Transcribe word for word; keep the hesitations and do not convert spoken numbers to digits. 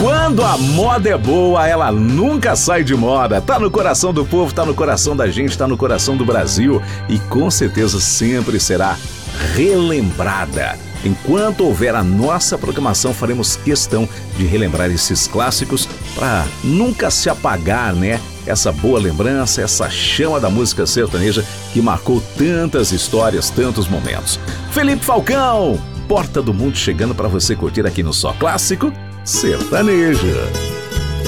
Quando a moda é boa, ela nunca sai de moda. Tá no coração do povo, tá no coração da gente, tá no coração do Brasil e com certeza sempre será relembrada. Enquanto houver a nossa programação, faremos questão de relembrar esses clássicos para nunca se apagar, né? Essa boa lembrança, essa chama da música sertaneja que marcou tantas histórias, tantos momentos. Felipe Falcão, Porta do Mundo chegando para você curtir aqui no Só Clássico Sertanejo.